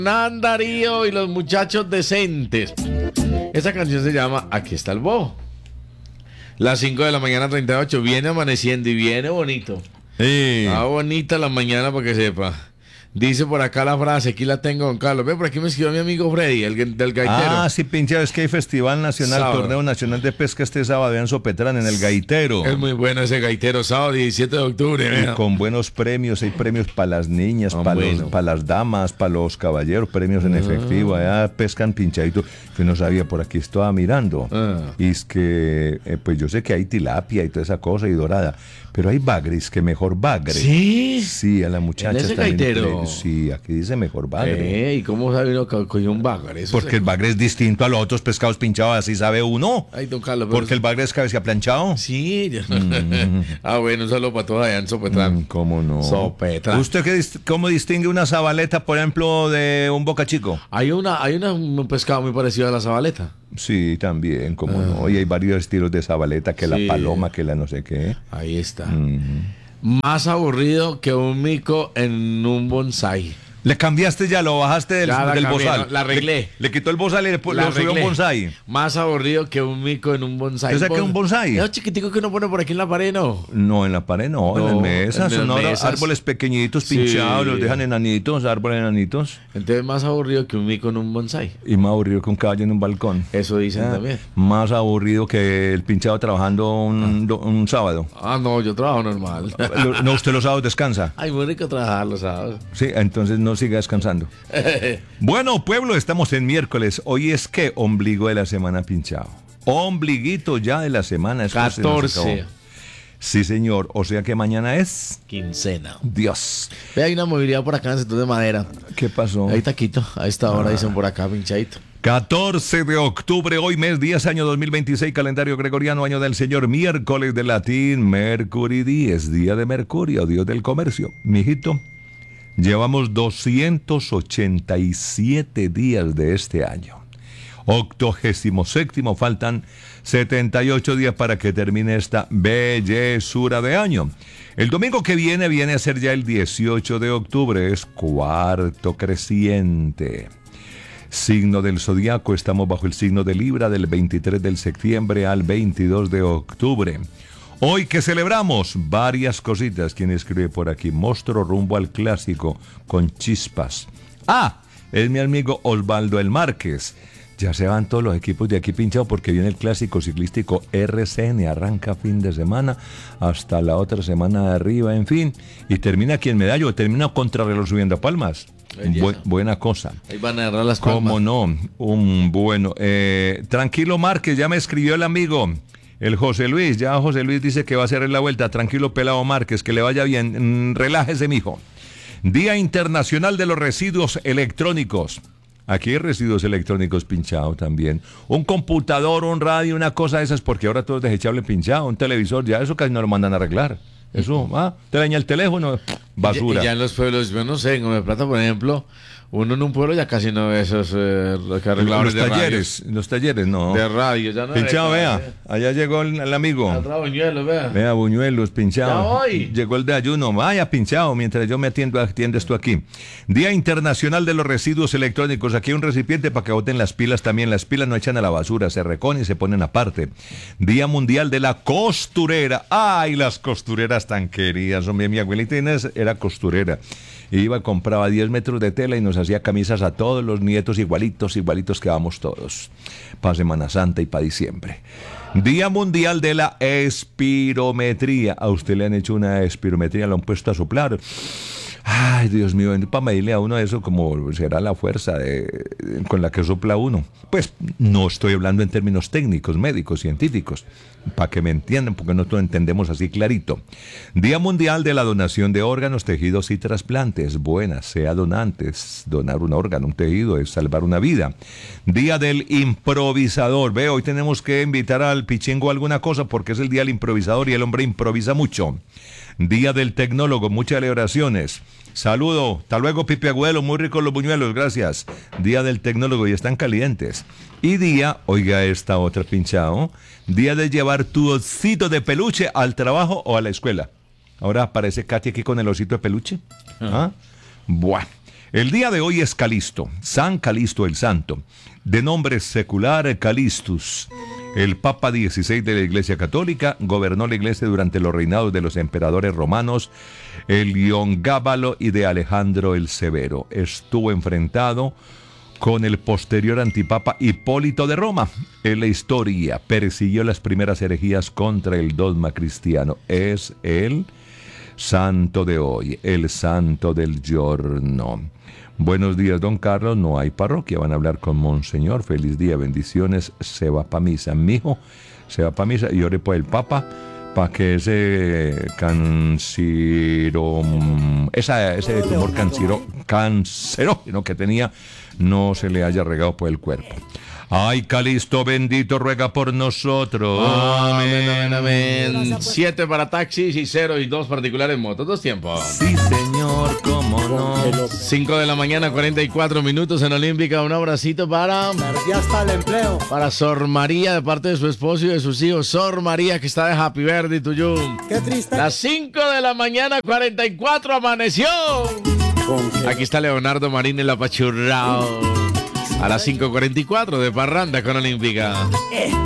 Hernán Darío y los muchachos decentes. Esta canción se llama Aquí está el bobo. Las 5 de la mañana 38. Viene amaneciendo y viene bonito. Sí. Ah, bonita la mañana para que sepa. Dice por acá la frase, aquí la tengo, don Carlos. Ve, por aquí me escribió mi amigo Freddy, del gaitero. Ah, sí, pinche, es que hay Festival Nacional, Sábado. Torneo Nacional de Pesca este sábado en Sopetrán, en el Gaitero. Es muy bueno ese gaitero, sábado 17 de octubre. Y Vea. con buenos premios, hay premios para las niñas, para bueno. las damas, para los caballeros, premios en efectivo, allá pescan pinchadito, que no sabía, por aquí estaba mirando. Y es que, pues yo sé que hay tilapia y toda esa cosa y dorada, pero hay bagres, que mejor bagre. ¿Sí? Sí, a la muchacha ¿En ese también. gaitero? Sí, aquí dice mejor bagre. ¿Y cómo sabe uno que cogió un bagre? Eso Porque el bagre es distinto a los otros pescados pinchados, así sabe uno. Ay, don Carlos. pero Porque el bagre es cabeza planchado. Sí. Ah, bueno, un saludo para todos allá en Sopetrán. ¿Cómo no? Sopetrán. ¿Usted cómo distingue una zabaleta, por ejemplo, de un boca chico? Hay un pescado muy parecido a la zabaleta. Sí, también, cómo no. Y hay varios estilos de zabaleta, que Sí. la paloma, que la no sé qué. Ahí está. Más aburrido que un mico en un bonsai. Le cambiaste ya, lo bajaste del Ya la cambié, bozal. no, la arreglé. Le quitó el bozal y La lo subió a un arreglé. bonsai. Más aburrido que un mico en un bonsai. ¿Usted sabe qué es un bonsai? Esos chiquiticos que uno pone por aquí en la pared, ¿no? No, en la pared no, en las No, mesas. en las Son ahora mesas. árboles pequeñitos, Sí. pinchados, los dejan enanitos, árboles enanitos. Entonces, más aburrido que un mico en un bonsai. Y más aburrido que un caballo en un balcón. Eso dicen también. Más aburrido que el pinchado trabajando un sábado. Ah, no, yo trabajo normal. No, usted los sábados descansa. Ay, muy rico trabajar los sábados. Sí, entonces no siga descansando. Bueno, pueblo, estamos en miércoles. Hoy es que ombligo de la semana pinchado. Ombliguito ya de la semana. Esto se nos 14. acabó. Sí, señor. O sea que mañana es Quincena. Dios. Ve, hay una movilidad por acá en Sector de Madera. ¿Qué pasó? Hay taquito. A esta hora dicen por acá, pinchadito. 14 de octubre, hoy mes 10, año 2026, calendario gregoriano, año del Señor, miércoles de latín, Mercury dies, día de Mercurio, dios del comercio. Mijito, llevamos 287 días de este año. 87º, faltan 78 días para que termine esta bellezura de año. El domingo que viene a ser ya el 18 de octubre, es cuarto creciente. Signo del zodiaco, estamos bajo el signo de Libra del 23 de septiembre al 22 de octubre. Hoy que celebramos varias cositas. ¿Quién escribe por aquí? Monstruo rumbo al clásico con chispas. Ah, es mi amigo Osvaldo El Márquez. Ya se van todos los equipos de aquí pinchados porque viene el clásico ciclístico RCN, arranca fin de semana hasta la otra semana de arriba, en fin, y termina aquí en Medallo, termina contrarreloj subiendo a Palmas. Buena cosa. Ahí van a agarrar las palmas. ¿Cómo no? Bueno. Tranquilo, Márquez, ya me escribió el amigo, el José Luis. Ya José Luis dice que va a hacer la vuelta. Tranquilo, pelado Márquez, que le vaya bien. Relájese, mijo. Día Internacional de los Residuos Electrónicos. Aquí hay residuos electrónicos pinchados también. Un computador, un radio, una cosa de esas, porque ahora todo es desechable pinchado. Un televisor, ya eso casi no lo mandan a arreglar. Eso, te daña el teléfono, basura. Y ya en los pueblos, yo no sé, en Gómez Plata, por ejemplo, uno en un pueblo ya casi no ve esos arregladores los talleres, no. de radio. Ya no pinchado, ve, vea, allá llegó el amigo. Atrás Buñuelos, vea. Vea, Buñuelos, pinchado. Ya voy. Llegó el de ayuno, vaya pinchado, mientras yo me atiendes tú aquí. Día Internacional de los Residuos Electrónicos. Aquí hay un recipiente para que boten las pilas también. Las pilas no echan a la basura, se recogen y se ponen aparte. Día Mundial de la Costurera. Ay, las costureras tan queridas. Hombre, mi abuelita Inés era costurera. Iba, compraba 10 metros de tela y nos hacía camisas a todos los nietos igualitos que vamos todos. Para Semana Santa y para diciembre. Día Mundial de la Espirometría. A usted le han hecho una espirometría, lo han puesto a soplar. Ay, Dios mío, para medirle a uno eso como será la fuerza con la que sopla uno. Pues no estoy hablando en términos técnicos, médicos, científicos, para que me entiendan, porque no todo entendemos así clarito. Día Mundial de la Donación de Órganos, Tejidos y Trasplantes. Buenas, sea donantes. Donar un órgano, un tejido, es salvar una vida. Día del Improvisador. Ve, hoy tenemos que invitar al Pichingo a alguna cosa porque es el Día del Improvisador y el hombre improvisa mucho. Día del Tecnólogo, muchas celebraciones. Saludo, hasta luego Pipe Agüelo, muy ricos los buñuelos, gracias. Día del Tecnólogo y están calientes. Y día, oiga esta otra pinchado, día de llevar tu osito de peluche al trabajo o a la escuela. Ahora aparece Katy aquí con el osito de peluche. ¿Ah? Bueno, El día de hoy es Calisto, San Calisto el Santo, de nombre secular Calistus. El Papa XVI de la Iglesia Católica gobernó la Iglesia durante los reinados de los emperadores romanos Heliogábalo y de Alejandro el Severo. Estuvo enfrentado con el posterior antipapa Hipólito de Roma. En la historia persiguió las primeras herejías contra el dogma cristiano. Es el santo de hoy, el santo del giorno. Buenos días, don Carlos. No hay parroquia. Van a hablar con Monseñor. Feliz día, bendiciones. Se va pa' misa. Mijo, se va pa' misa y ore por el Papa para que ese ese tumor cancerógeno que tenía no se le haya regado por el cuerpo. Ay, Calisto bendito, ruega por nosotros. Amén, amén, amén. 7 para taxis y 0 y 2 particulares motos. 2 tiempos. Sí, señor, cómo no. 5 de la mañana, 44 minutos en Olímpica. Un abracito para... Ya está el empleo. Para Sor María, de parte de su esposo y de sus hijos. Sor María, que está de Happy Birthday to you. Qué triste. Las 5 de la mañana, 44 amaneció. Aquí está Leonardo Marín en la Pachurrao. A las 5:44 de Parranda con Olímpica.